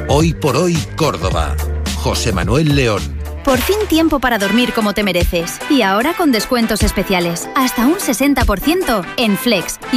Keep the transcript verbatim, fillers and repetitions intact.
Hoy por hoy, Córdoba. José Manuel León. Por fin tiempo para dormir como te mereces. Y ahora con descuentos especiales. Hasta un sesenta por ciento en Flex.